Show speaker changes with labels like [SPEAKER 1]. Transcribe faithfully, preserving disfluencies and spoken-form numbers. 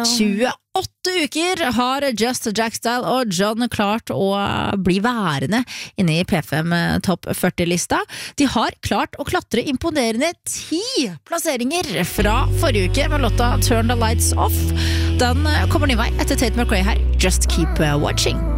[SPEAKER 1] tjueåtte uker har Just Jack Style og John klart å bli værende inne i P fem Topp førti-lista. De har klart å klatre imponerende ti plasseringer fra forrige uke med låta Turn the Lights Off. Den kommer ny vei etter Tate McRae her. Just keep watching.